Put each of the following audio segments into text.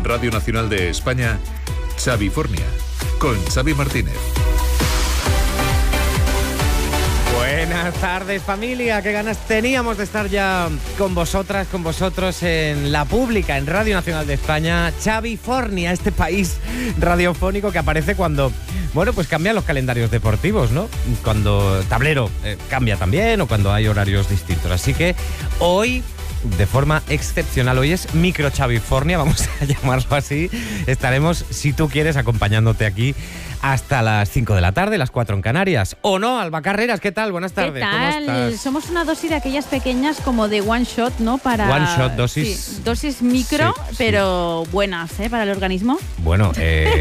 Radio Nacional de España, Xavifornia, con Xavi Martínez. Buenas tardes, familia. Qué ganas teníamos de estar ya con vosotras, con vosotros en La Pública, en Radio Nacional de España. Xavifornia, este país radiofónico que aparece cuando, bueno, pues cambian los calendarios deportivos, ¿no? Cuando Tablero cambia también o cuando hay horarios distintos. Así que hoy, de forma excepcional, hoy es Micro Xavifornia, vamos a llamarlo así. Estaremos, si tú quieres, acompañándote aquí hasta las 5 de la tarde, las 4 en Canarias. ¿O no? Alba Carreras, ¿qué tal? Buenas tardes. ¿Qué tal? ¿Cómo estás? Somos una dosis de aquellas pequeñas como de one shot, ¿no? Para one shot, dosis. Sí, dosis micro, sí, pero buenas, para el organismo. Bueno,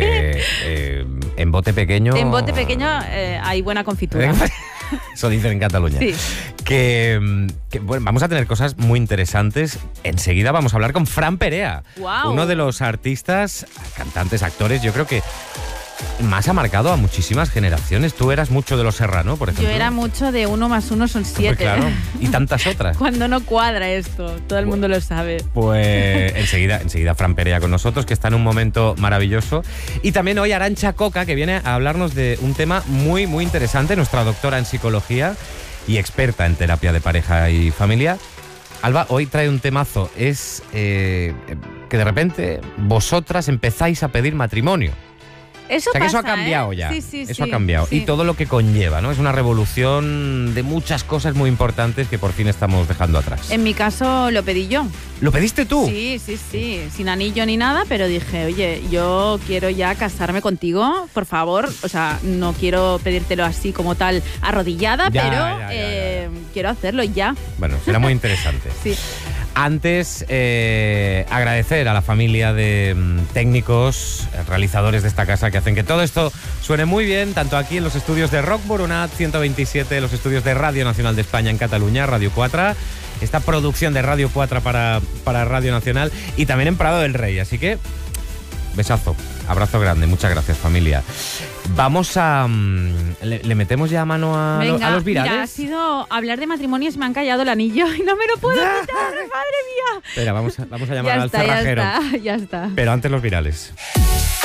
en bote pequeño... En bote pequeño hay buena confitura. Eso dicen en Cataluña. Sí. Que bueno, vamos a tener cosas muy interesantes. Enseguida vamos a hablar con Fran Perea. Wow. Uno de los artistas, cantantes, actores, yo creo que más ha marcado a muchísimas generaciones. Tú eras mucho de Los Serrano, por ejemplo. Yo era mucho de 1 más 1 son 7. Pues claro, y tantas otras. Cuando no cuadra esto, todo el mundo lo sabe. Pues enseguida Fran Perea con nosotros, que está en un momento maravilloso. Y también hoy Arantxa Coca, que viene a hablarnos de un tema muy, muy interesante, nuestra doctora en psicología y experta en terapia de pareja y familia. Alba, hoy trae un temazo. Es que de repente vosotras empezáis a pedir matrimonio. Eso, o sea, que pasa, eso ha cambiado ya. Sí, eso ha cambiado. Sí. Y todo lo que conlleva, ¿no? Es una revolución de muchas cosas muy importantes que por fin estamos dejando atrás. En mi caso lo pedí yo. ¿Lo pediste tú? Sí. Sin anillo ni nada, pero dije, oye, yo quiero ya casarme contigo, por favor. O sea, no quiero pedírtelo así como tal arrodillada, pero quiero hacerlo ya. Bueno, será muy interesante. Sí. Antes, agradecer a la familia de técnicos, realizadores de esta casa que hacen que todo esto suene muy bien, tanto aquí en los estudios de Rock Boronat 127, los estudios de Radio Nacional de España en Cataluña, Radio 4, esta producción de Radio 4 para Radio Nacional y también en Prado del Rey. Así que, besazo, abrazo grande, muchas gracias, familia. Vamos a... ¿Le metemos ya mano a los virales? Mira, ha sido hablar de matrimonios y me han callado el anillo y no me lo puedo quitar, madre mía. Espera, vamos a llamar al cerrajero. Ya está. Pero antes los virales.